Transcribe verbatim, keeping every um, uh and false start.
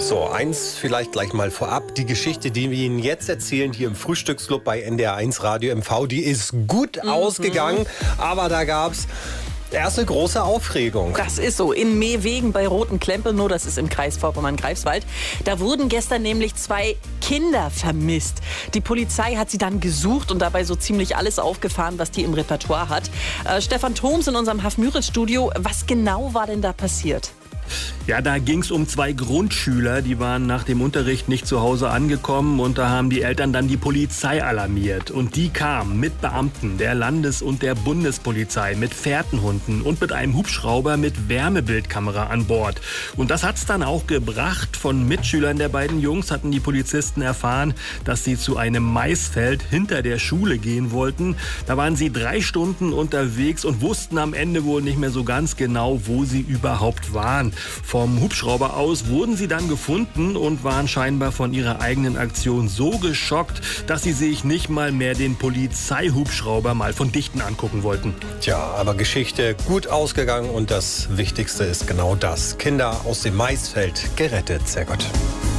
So, eins vielleicht gleich mal vorab. Die Geschichte, die wir Ihnen jetzt erzählen, hier im Frühstücksclub bei N D R eins Radio M V, die ist gut mhm. ausgegangen, aber da gab es erste große Aufregung. Das ist so. In Meewegen bei Rotenklempenow, das ist im Kreis Vorpommern-Greifswald, da wurden gestern nämlich zwei Kinder vermisst. Die Polizei hat sie dann gesucht und dabei so ziemlich alles aufgefahren, was die im Repertoire hat. Äh, Stefan Thoms in unserem Haf-Müritz-Studio. Was genau war denn da passiert? Ja, da ging es um zwei Grundschüler, die waren nach dem Unterricht nicht zu Hause angekommen und da haben die Eltern dann die Polizei alarmiert. Und die kam mit Beamten der Landes- und der Bundespolizei, mit Fährtenhunden und mit einem Hubschrauber mit Wärmebildkamera an Bord. Und das hat's dann auch gebracht. Von Mitschülern der beiden Jungs hatten die Polizisten erfahren, dass sie zu einem Maisfeld hinter der Schule gehen wollten. Da waren sie drei Stunden unterwegs und wussten am Ende wohl nicht mehr so ganz genau, wo sie überhaupt waren. Vom Hubschrauber aus wurden sie dann gefunden und waren scheinbar von ihrer eigenen Aktion so geschockt, dass sie sich nicht mal mehr den Polizeihubschrauber mal von Dichten angucken wollten. Tja, aber Geschichte gut ausgegangen und das Wichtigste ist genau das. Kinder aus dem Maisfeld gerettet, sehr gut.